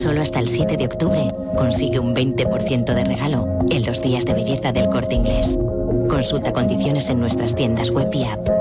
Solo hasta el 7 de octubre consigue un 20% de regalo en los días de belleza del Corte Inglés. Consulta condiciones en nuestras tiendas web y app.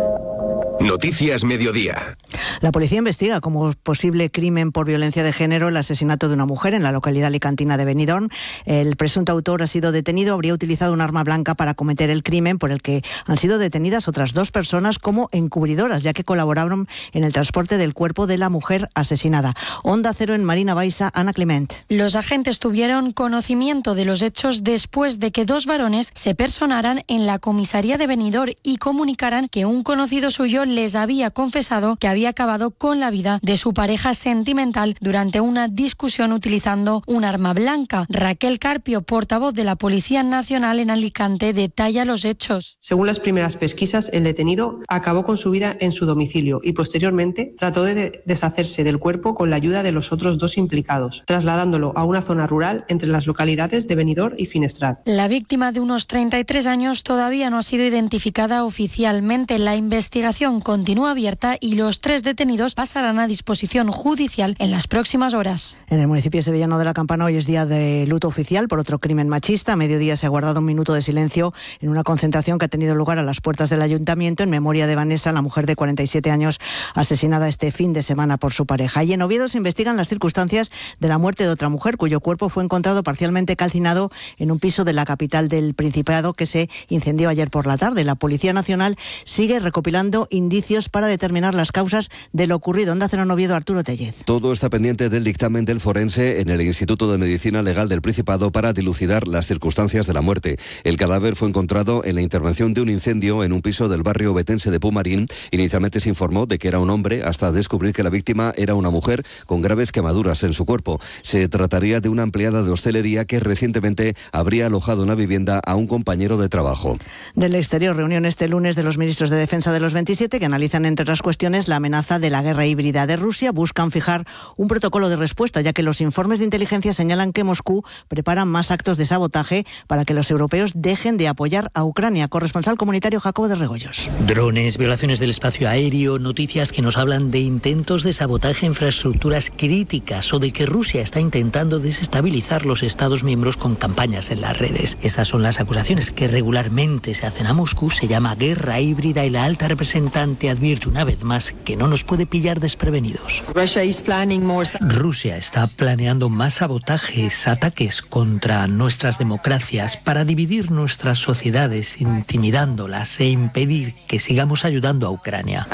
Noticias Mediodía. La policía investiga como posible crimen por violencia de género el asesinato de una mujer en la localidad alicantina de Benidorm. El presunto autor ha sido detenido. Habría utilizado un arma blanca para cometer el crimen, por el que han sido detenidas otras 2 personas como encubridoras, ya que colaboraron en el transporte del cuerpo de la mujer asesinada. Onda Cero en Marina Baixa, Ana Clement. Los agentes tuvieron conocimiento de los hechos después de que 2 varones se personaran en la comisaría de Benidorm y comunicaran que un conocido suyo les había confesado que había acabado con la vida de su pareja sentimental durante una discusión utilizando un arma blanca. Raquel Carpio, portavoz de la Policía Nacional en Alicante, detalla los hechos. Según las primeras pesquisas, el detenido acabó con su vida en su domicilio y posteriormente trató de deshacerse del cuerpo con la ayuda de los otros 2 implicados, trasladándolo a una zona rural entre las localidades de Benidorm y Finestrat. La víctima, de unos 33 años, todavía no ha sido identificada oficialmente. La investigación continúa abierta y los 3 detenidos pasarán a disposición judicial en las próximas horas. En el municipio sevillano de La Campana hoy es día de luto oficial por otro crimen machista. A mediodía se ha guardado un minuto de silencio en una concentración que ha tenido lugar a las puertas del ayuntamiento en memoria de Vanessa, la mujer de 47 años asesinada este fin de semana por su pareja. Y en Oviedo se investigan las circunstancias de la muerte de otra mujer cuyo cuerpo fue encontrado parcialmente calcinado en un piso de la capital del Principado que se incendió ayer por la tarde. La Policía Nacional sigue recopilando indicios para determinar las causas de lo ocurrido. Onda Cero en Oviedo, Arturo Tellez. Todo está pendiente del dictamen del forense en el Instituto de Medicina Legal del Principado para dilucidar las circunstancias de la muerte. El cadáver fue encontrado en la intervención de un incendio en un piso del barrio ovetense de Pumarín. Inicialmente se informó de que era un hombre hasta descubrir que la víctima era una mujer con graves quemaduras en su cuerpo. Se trataría de una empleada de hostelería que recientemente habría alojado en la vivienda a un compañero de trabajo. Del exterior, reunión este lunes de los ministros de Defensa de los 27 que analizan, entre otras cuestiones, la amenaza de la guerra híbrida de Rusia. Buscan fijar un protocolo de respuesta, ya que los informes de inteligencia señalan que Moscú prepara más actos de sabotaje para que los europeos dejen de apoyar a Ucrania. Corresponsal comunitario Jacobo de Regoyos. Drones, violaciones del espacio aéreo, noticias que nos hablan de intentos de sabotaje a infraestructuras críticas o de que Rusia está intentando desestabilizar los Estados miembros con campañas en las redes. Estas son las acusaciones que regularmente se hacen a Moscú. Se llama guerra híbrida y la alta representante advierte una vez más que no nos puede pillar desprevenidos. Rusia está planeando más sabotajes, ataques contra nuestras democracias para dividir nuestras sociedades, intimidándolas e impedir que sigamos ayudando a Ucrania.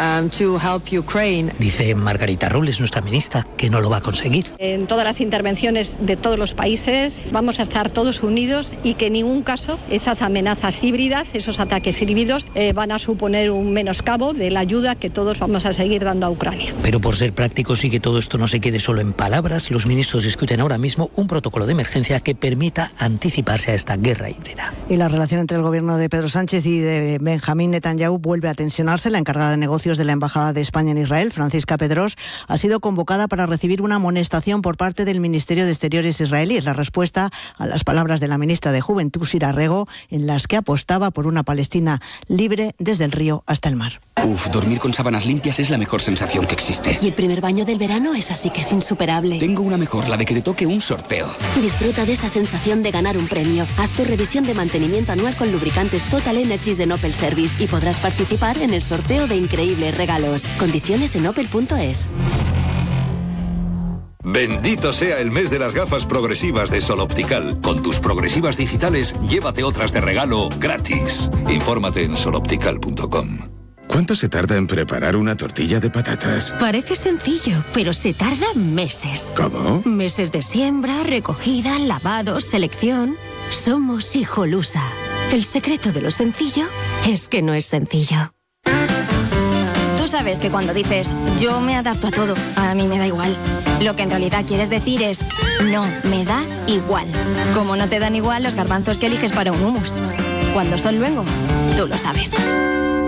Dice Margarita Robles, nuestra ministra, que no lo va a conseguir. En todas las intervenciones de todos los países vamos a estar todos unidos y que en ningún caso esas amenazas híbridas, esos ataques híbridos van a suponer un menoscabo de la ayuda que todos vamos a seguir dando a Ucrania. Pero por ser prácticos y que todo esto no se quede solo en palabras, los ministros discuten ahora mismo un protocolo de emergencia que permita anticiparse a esta guerra híbrida. Y la relación entre el gobierno de Pedro Sánchez y de Benjamín Netanyahu vuelve a tensionarse. La encargada de negocios de la Embajada de España en Israel, Francisca Pedros, ha sido convocada para recibir una amonestación por parte del Ministerio de Exteriores israelí. Es la respuesta a las palabras de la ministra de Juventud, Sira Rego, en las que apostaba por una Palestina libre desde el río hasta el mar. Dormir con sábanas limpias es la mejor sensación que existe. Y el primer baño del verano es así que es insuperable. Tengo una mejor, la de que te toque un sorteo. Disfruta de esa sensación de ganar un premio. Haz tu revisión de mantenimiento anual con lubricantes Total Energies de Opel Service y podrás participar en el sorteo de increíbles regalos. Condiciones en opel.es. Bendito sea el mes de las gafas progresivas de Sol Optical. Con tus progresivas digitales, llévate otras de regalo gratis. Infórmate en soloptical.com. ¿Cuánto se tarda en preparar una tortilla de patatas? Parece sencillo, pero se tarda meses. ¿Cómo? Meses de siembra, recogida, lavado, selección. Somos Hijolusa. El secreto de lo sencillo es que no es sencillo. Tú sabes que cuando dices yo me adapto a todo, a mí me da igual, lo que en realidad quieres decir es no, me da igual. Como no te dan igual los garbanzos que eliges para un hummus. Cuando son luengo, tú lo sabes.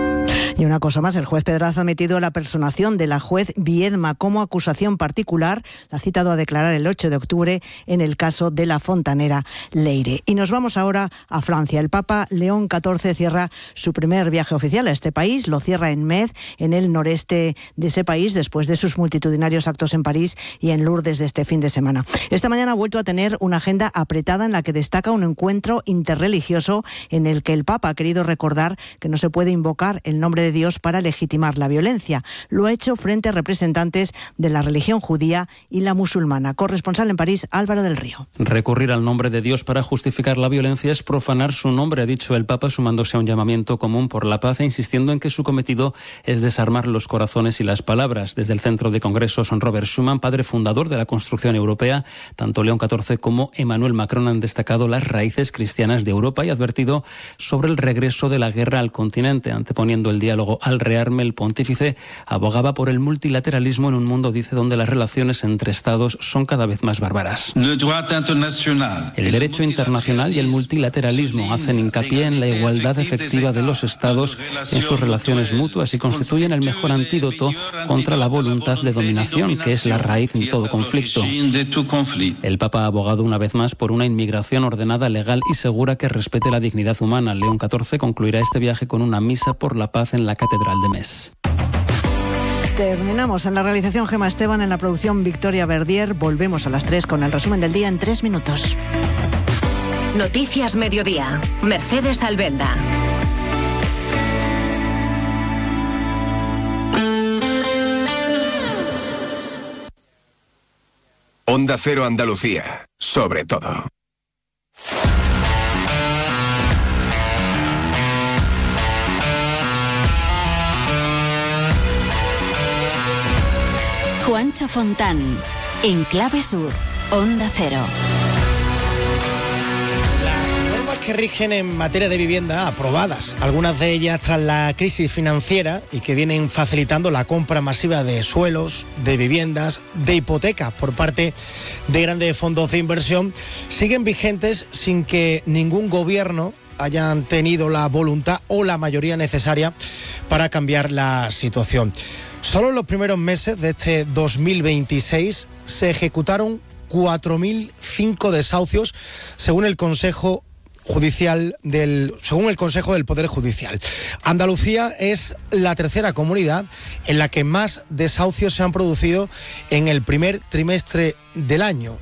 Y una cosa más, el juez Pedraza ha admitido la personación de la juez Viedma como acusación particular. La ha citado a declarar el 8 de octubre en el caso de la fontanera Leire. Y nos vamos ahora a Francia. El Papa León XIV cierra su primer viaje oficial a este país. Lo cierra en Metz, en el noreste de ese país, después de sus multitudinarios actos en París y en Lourdes de este fin de semana. Esta mañana ha vuelto a tener una agenda apretada en la que destaca un encuentro interreligioso en el que el Papa ha querido recordar que no se puede invocar el nombre de Dios para legitimar la violencia. Lo ha hecho frente a representantes de la religión judía y la musulmana. Corresponsal en París, Álvaro del Río. Recurrir al nombre de Dios para justificar la violencia es profanar su nombre, ha dicho el Papa, sumándose a un llamamiento común por la paz e insistiendo en que su cometido es desarmar los corazones y las palabras. Desde el Centro de Congresos Robert Schuman, padre fundador de la construcción europea, tanto León XIV como Emmanuel Macron han destacado las raíces cristianas de Europa y advertido sobre el regreso de la guerra al continente. Anteponiendo el diálogo al rearme, el pontífice abogaba por el multilateralismo en un mundo, dice, donde las relaciones entre estados son cada vez más bárbaras. El derecho internacional y el multilateralismo hacen hincapié en la igualdad efectiva de los estados en sus relaciones mutuas y constituyen el mejor antídoto contra la voluntad de dominación, que es la raíz de todo conflicto. El Papa ha abogado una vez más por una inmigración ordenada, legal y segura que respete la dignidad humana. León XIV concluirá este viaje con una misa por la paz en la Catedral de Metz. Terminamos en la realización Gemma Esteban, en la producción Victoria Verdier. Volvemos a las 3 con el resumen del día en 3 minutos. Noticias Mediodía. Mercedes Albenda. Onda Cero Andalucía, sobre todo. Juancho Fontán, en Clave Sur, Onda Cero. Las normas que rigen en materia de vivienda, aprobadas, algunas de ellas tras la crisis financiera y que vienen facilitando la compra masiva de suelos, de viviendas, de hipotecas por parte de grandes fondos de inversión, siguen vigentes sin que ningún gobierno hayan tenido la voluntad o la mayoría necesaria para cambiar la situación. Solo en los primeros meses de este 2026 se ejecutaron 4.005 desahucios, según el Consejo del Poder Judicial. Andalucía es la tercera comunidad en la que más desahucios se han producido en el primer trimestre del año,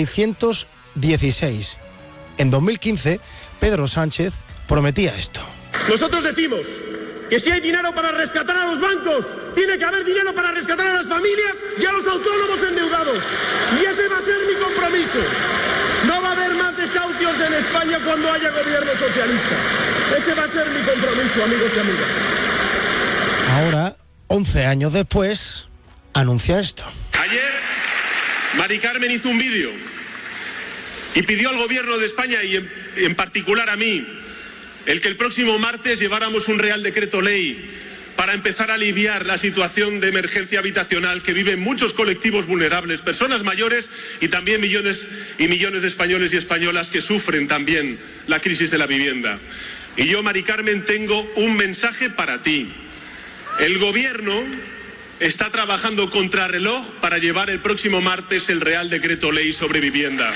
616. En 2015, Pedro Sánchez prometía esto. Nosotros decimos que si hay dinero para rescatar a los bancos, tiene que haber dinero para rescatar a las familias y a los autónomos endeudados. Y ese va a ser mi compromiso. No va a haber más desahucios en España cuando haya gobierno socialista. Ese va a ser mi compromiso, amigos y amigas. Ahora, 11 años después, anuncia esto. Ayer, Mari Carmen hizo un vídeo y pidió al gobierno de España y en particular a mí el que el próximo martes lleváramos un Real Decreto Ley para empezar a aliviar la situación de emergencia habitacional que viven muchos colectivos vulnerables, personas mayores y también millones y millones de españoles y españolas que sufren también la crisis de la vivienda. Y yo, Mari Carmen, tengo un mensaje para ti. El gobierno está trabajando contrarreloj para llevar el próximo martes el Real Decreto Ley sobre vivienda.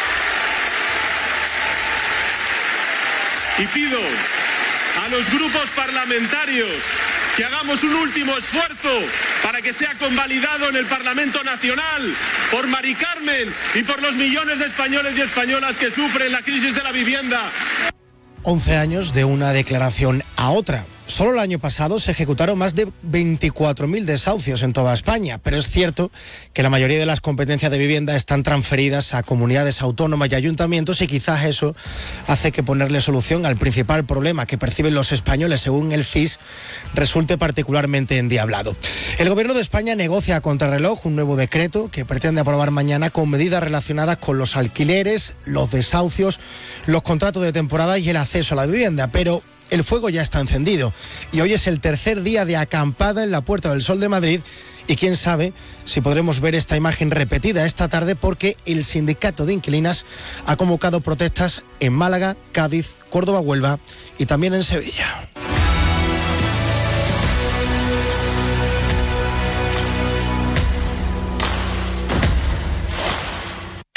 Y pido a los grupos parlamentarios que hagamos un último esfuerzo para que sea convalidado en el Parlamento Nacional por Mari Carmen y por los millones de españoles y españolas que sufren la crisis de la vivienda. 11 años de una declaración a otra. Solo el año pasado se ejecutaron más de 24.000 desahucios en toda España, pero es cierto que la mayoría de las competencias de vivienda están transferidas a comunidades autónomas y ayuntamientos y quizás eso hace que ponerle solución al principal problema que perciben los españoles según el CIS resulte particularmente endiablado. El Gobierno de España negocia a contrarreloj un nuevo decreto que pretende aprobar mañana con medidas relacionadas con los alquileres, los desahucios, los contratos de temporada y el acceso a la vivienda, pero el fuego ya está encendido y hoy es el tercer día de acampada en la Puerta del Sol de Madrid y quién sabe si podremos ver esta imagen repetida esta tarde porque el sindicato de inquilinas ha convocado protestas en Málaga, Cádiz, Córdoba, Huelva y también en Sevilla.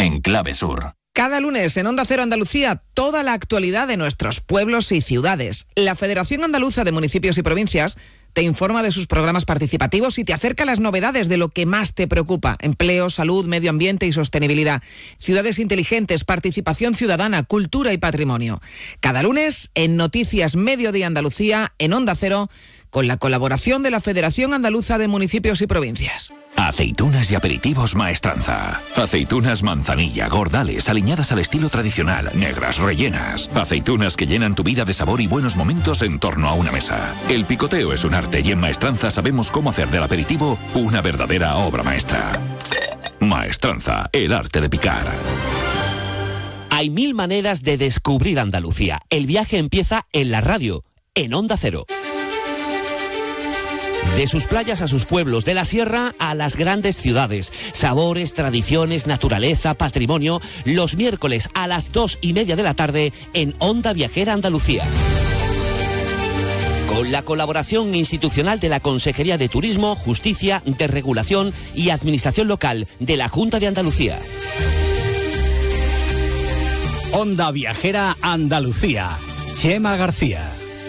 en Clave Sur. Cada lunes en Onda Cero Andalucía, toda la actualidad de nuestros pueblos y ciudades. La Federación Andaluza de Municipios y Provincias te informa de sus programas participativos y te acerca las novedades de lo que más te preocupa: empleo, salud, medio ambiente y sostenibilidad, ciudades inteligentes, participación ciudadana, cultura y patrimonio. Cada lunes en Noticias Mediodía Andalucía, en Onda Cero, con la colaboración de la Federación Andaluza de Municipios y Provincias. Aceitunas y aperitivos Maestranza. Aceitunas manzanilla, gordales, aliñadas al estilo tradicional, negras, rellenas. Aceitunas que llenan tu vida de sabor y buenos momentos en torno a una mesa. El picoteo es un arte y en Maestranza sabemos cómo hacer del aperitivo una verdadera obra maestra. Maestranza, el arte de picar. Hay 1000 maneras de descubrir Andalucía. El viaje empieza en la radio, en Onda Cero. De sus playas a sus pueblos, de la sierra a las grandes ciudades. Sabores, tradiciones, naturaleza, patrimonio. Los miércoles a las 2:30 de la tarde en Onda Viajera Andalucía. Con la colaboración institucional de la Consejería de Turismo, Justicia, Desregulación y Administración Local de la Junta de Andalucía. Onda Viajera Andalucía. Chema García.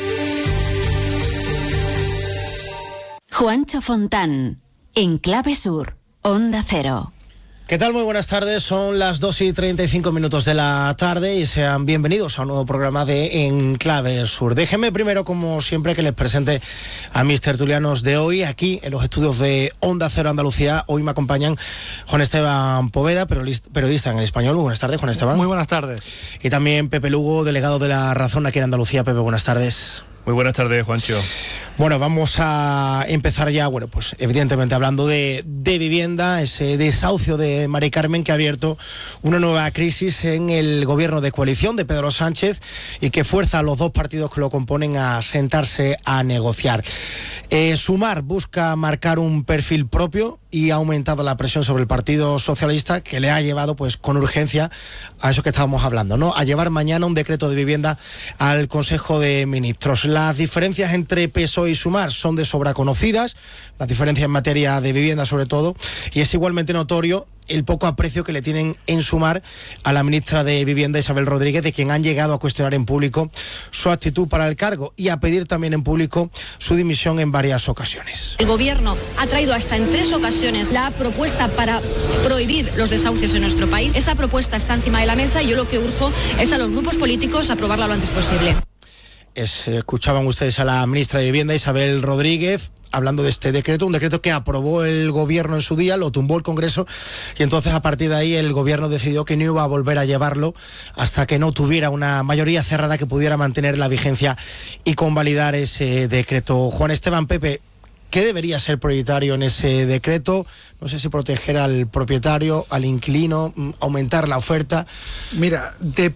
Juancho Fontán, en Clave Sur, Onda Cero. ¿Qué tal? Muy buenas tardes, son las 2:35 de la tarde y sean bienvenidos a un nuevo programa de En Clave Sur. Déjenme primero, como siempre, que les presente a mis tertulianos de hoy, aquí en los estudios de Onda Cero Andalucía. Hoy me acompañan Juan Esteban Poveda, periodista en El Español. Muy buenas tardes, Juan Esteban. Muy buenas tardes. Y también Pepe Lugo, delegado de La Razón aquí en Andalucía. Pepe, buenas tardes. Muy buenas tardes, Juancho. Bueno, vamos a empezar ya, pues evidentemente hablando de vivienda, ese desahucio de Mari Carmen que ha abierto una nueva crisis en el gobierno de coalición de Pedro Sánchez y que fuerza a los dos partidos que lo componen a sentarse a negociar. Sumar busca marcar un perfil propio y ha aumentado la presión sobre el Partido Socialista, que le ha llevado pues con urgencia a eso que estábamos hablando, ¿no? A llevar mañana un decreto de vivienda al Consejo de Ministros. Las diferencias entre PSOE y Sumar son de sobra conocidas, las diferencias en materia de vivienda sobre todo, y es igualmente notorio el poco aprecio que le tienen en Sumar a la ministra de Vivienda, Isabel Rodríguez, de quien han llegado a cuestionar en público su actitud para el cargo y a pedir también en público su dimisión en varias ocasiones. El Gobierno ha traído hasta en 3 ocasiones la propuesta para prohibir los desahucios en nuestro país. Esa propuesta está encima de la mesa y yo lo que urjo es a los grupos políticos aprobarla lo antes posible. Escuchaban ustedes a la ministra de Vivienda, Isabel Rodríguez, hablando de este decreto, un decreto que aprobó el gobierno en su día, lo tumbó el Congreso y entonces a partir de ahí el gobierno decidió que no iba a volver a llevarlo hasta que no tuviera una mayoría cerrada que pudiera mantener la vigencia y convalidar ese decreto. Juan Esteban, Pepe, ¿qué debería ser prioritario en ese decreto? No sé si proteger al propietario, al inquilino, aumentar la oferta. Mira, de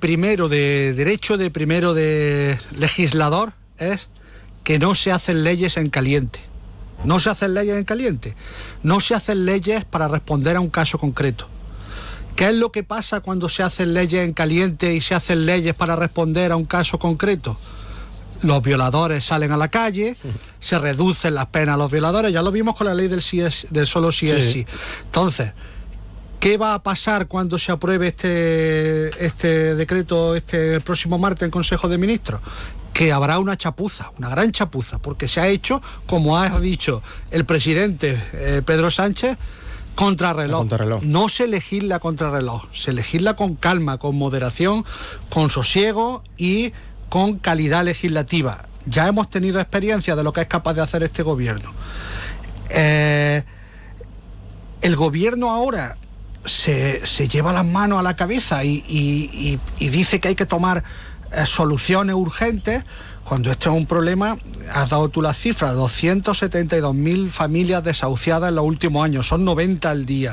legislador es que no se hacen leyes en caliente. No se hacen leyes en caliente. No se hacen leyes para responder a un caso concreto. ¿Qué es lo que pasa cuando se hacen leyes en caliente y se hacen leyes para responder a un caso concreto? Los violadores salen a la calle, se reducen las penas a los violadores, ya lo vimos con la ley del solo sí es sí. Entonces, ¿qué va a pasar cuando se apruebe este decreto el próximo martes en Consejo de Ministros? Que habrá una chapuza, una gran chapuza, porque se ha hecho, como ha dicho el presidente Pedro Sánchez, contrarreloj. No se legisla contrarreloj, se legisla con calma, con moderación, con sosiego y con calidad legislativa. Ya hemos tenido experiencia de lo que es capaz de hacer este gobierno. El gobierno ahora se lleva las manos a la cabeza y dice que hay que tomar soluciones urgentes, cuando esto es un problema. Has dado tú las cifras, 272.000 familias desahuciadas en los últimos años, son 90 al día.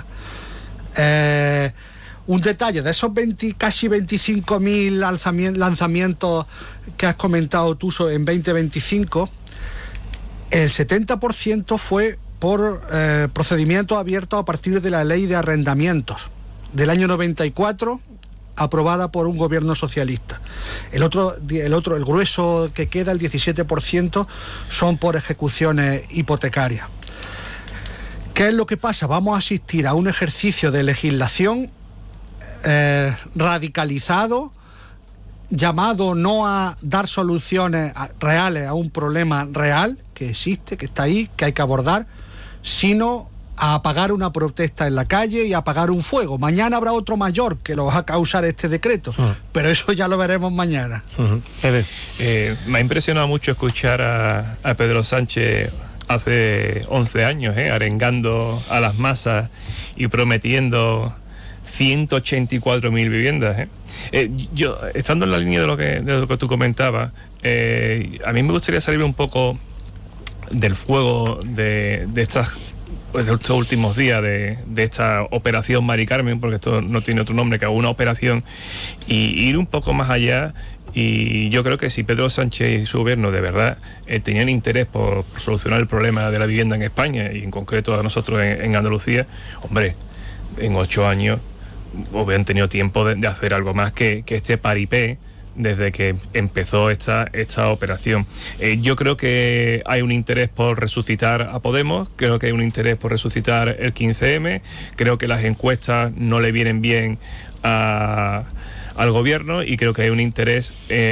Un detalle, de esos casi 25.000 lanzamientos que has comentado tú en 2025, el 70% fue por procedimientos abiertos a partir de la ley de arrendamientos del año 94, aprobada por un gobierno socialista. El grueso que queda, el 17%, son por ejecuciones hipotecarias. ¿Qué es lo que pasa? Vamos a asistir a un ejercicio de legislación radicalizado, llamado no a dar soluciones reales a un problema real que existe, que está ahí, que hay que abordar, sino a apagar una protesta en la calle y a apagar un fuego. Mañana habrá otro mayor que lo va a causar este decreto, pero eso ya lo veremos mañana. Me ha impresionado mucho escuchar a Pedro Sánchez hace 11 años, arengando a las masas y prometiendo 184.000 viviendas. Yo, estando en la línea de lo que tú comentabas, a mí me gustaría salir un poco del fuego de estos últimos días, de esta operación Mari Carmen, porque esto no tiene otro nombre que una operación, y ir un poco más allá. Y yo creo que si Pedro Sánchez y su gobierno de verdad tenían interés por solucionar el problema de la vivienda en España, y en concreto a nosotros en Andalucía, hombre, en 8 años hubieran tenido tiempo de hacer algo más que este paripé desde que empezó esta operación. Yo creo que hay un interés por resucitar a Podemos, creo que hay un interés por resucitar el 15M, creo que las encuestas no le vienen bien al gobierno, y creo que hay un interés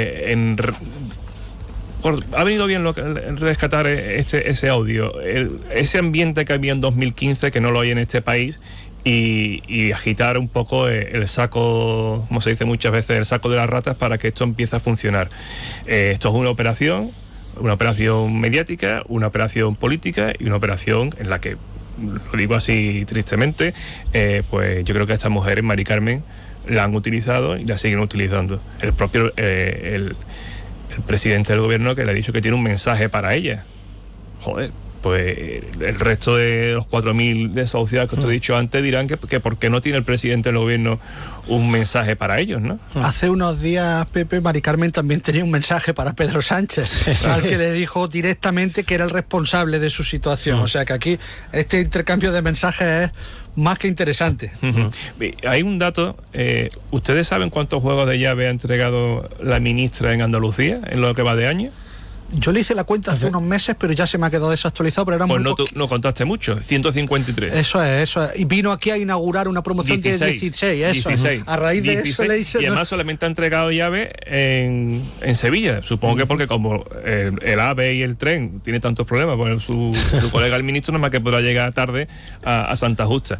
ha venido bien rescatar ese audio, ese ambiente que había en 2015 que no lo hay en este país, y agitar un poco el saco, como se dice muchas veces, el saco de las ratas para que esto empiece a funcionar. Esto es una operación mediática, una operación política y una operación en la que, lo digo así tristemente, pues yo creo que a estas mujeres, Mari Carmen, la han utilizado y la siguen utilizando. El propio el presidente del gobierno, que le ha dicho que tiene un mensaje para ella. Joder, pues el resto de los 4.000 desahuciados que os he dicho antes dirán que por qué no tiene el presidente del gobierno un mensaje para ellos, ¿no? Hace unos días, Pepe, Mari Carmen también tenía un mensaje para Pedro Sánchez, al que le dijo directamente que era el responsable de su situación. O sea que aquí este intercambio de mensajes es más que interesante. Hay un dato, ¿ustedes saben cuántos juegos de llave ha entregado la ministra en Andalucía en lo que va de año? Yo le hice la cuenta hace unos meses, pero ya se me ha quedado desactualizado, pero era pues muy no contaste mucho, 153. Eso es. Y vino aquí a inaugurar una promoción 16, de 16. A raíz de 16, eso le hice... Y además solamente ha entregado llave en Sevilla. Supongo que porque como el AVE y el tren tiene tantos problemas, pues su colega el ministro no más que podrá llegar tarde a Santa Justa.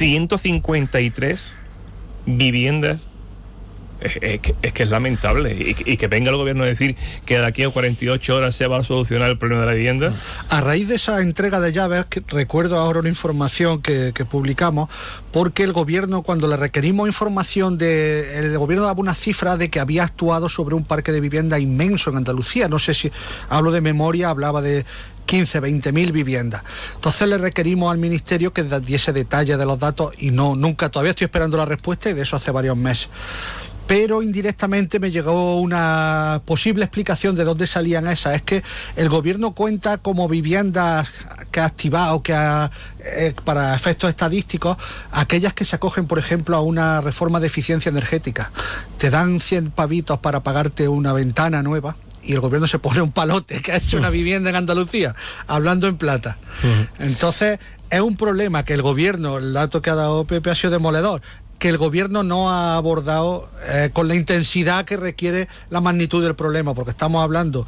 153 viviendas. Es que es lamentable, y que venga el gobierno a decir que de aquí a 48 horas se va a solucionar el problema de la vivienda. A raíz de esa entrega de llaves, que recuerdo ahora una información que publicamos, porque el gobierno, cuando le requerimos información, el gobierno daba una cifra de que había actuado sobre un parque de vivienda inmenso en Andalucía. No sé si hablo de memoria, hablaba de 15-20.000 viviendas. Entonces le requerimos al ministerio que diese detalle de los datos, y nunca, todavía estoy esperando la respuesta, y de eso hace varios meses. Pero indirectamente me llegó una posible explicación de dónde salían esas. Es que el gobierno cuenta como viviendas que ha activado, para efectos estadísticos, aquellas que se acogen, por ejemplo, a una reforma de eficiencia energética. Te dan 100 pavitos para pagarte una ventana nueva, y el gobierno se pone un palote que ha hecho una vivienda en Andalucía, hablando en plata. Entonces, es un problema que el gobierno, el dato que ha dado Pepe ha sido demoledor, que el gobierno no ha abordado con la intensidad que requiere la magnitud del problema, porque estamos hablando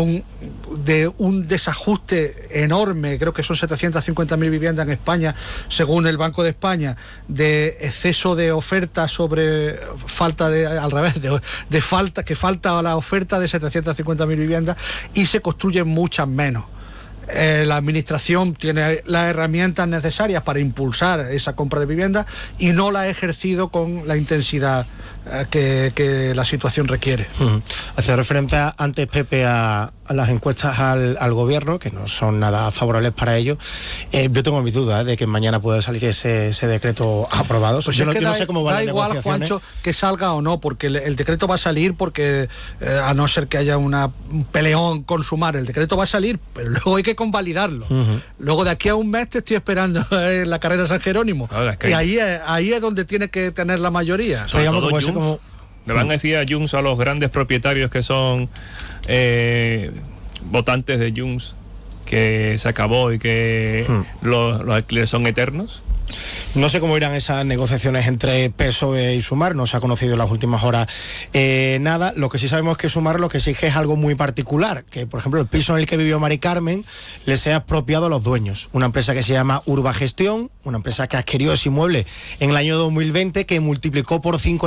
de un desajuste enorme, creo que son 750.000 viviendas en España, según el Banco de España, de exceso de oferta sobre falta que falta la oferta de 750.000 viviendas, y se construyen muchas menos. La administración tiene las herramientas necesarias para impulsar esa compra de viviendas y no la ha ejercido con la intensidad que la situación requiere. Hacía referencia antes, Pepe, a las encuestas al gobierno, que no son nada favorables para ello. Yo tengo mis dudas de que mañana pueda salir ese decreto aprobado. Pues yo no sé cómo van las igual, negociaciones. Juancho, que salga o no, porque el decreto va a salir, porque a no ser que haya un peleón consumar, el decreto va a salir, pero luego hay que convalidarlo. Luego de aquí a un mes te estoy esperando en la carrera San Jerónimo. Y ahí es donde tiene que tener la mayoría. Me van a decir a Junts, a los grandes propietarios que son votantes de Junts, que se acabó y que los alquileres son eternos. No sé cómo irán esas negociaciones entre PSOE y Sumar, no se ha conocido en las últimas horas nada. Lo que sí sabemos es que Sumar lo que exige es algo muy particular, que por ejemplo el piso en el que vivió Mari Carmen le sea expropiado a los dueños. Una empresa que se llama Urbagestión, una empresa que adquirió ese inmueble en el año 2020, que multiplicó por 5